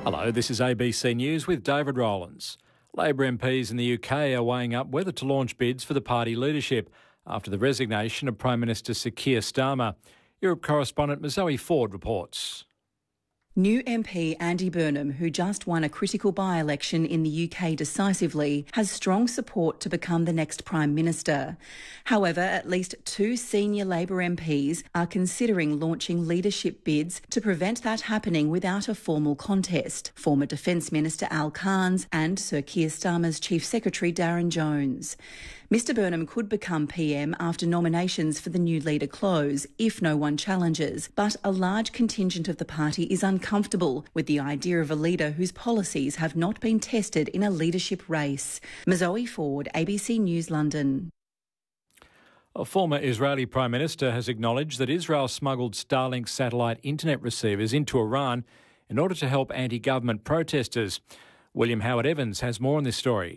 Hello, this is ABC News with David Rowlands. Labor MPs in the UK are weighing up whether to launch bids for the party leadership after the resignation of Prime Minister Sir Keir Starmer. Europe correspondent Zoe Ford reports. New MP Andy Burnham, who just won a critical by-election in the UK decisively, has strong support to become the next Prime Minister. However, at least two senior Labor MPs are considering launching leadership bids to prevent that happening without a formal contest: former Defence Minister Al Cairns and Sir Keir Starmer's Chief Secretary Darren Jones. Mr Burnham could become PM after nominations for the new leader close, if no one challenges, but a large contingent of the party is uncomfortable with the idea of a leader whose policies have not been tested in a leadership race. Zoe Ford, ABC News, London. A former Israeli Prime Minister has acknowledged that Israel smuggled Starlink satellite internet receivers into Iran in order to help anti-government protesters. William Howard Evans has more on this story.